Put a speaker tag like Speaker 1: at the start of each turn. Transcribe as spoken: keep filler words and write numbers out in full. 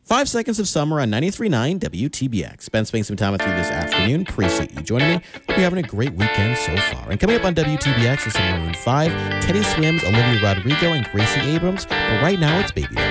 Speaker 1: Five Seconds of Summer on ninety-three point nine W T B X. Ben spending some time with you this afternoon. Appreciate you joining me. Hope you're having a great weekend so far. And coming up on W T B X is some Maroon five, Teddy Swims, Olivia Rodrigo, and Gracie Abrams. But right now, it's Baby Doll.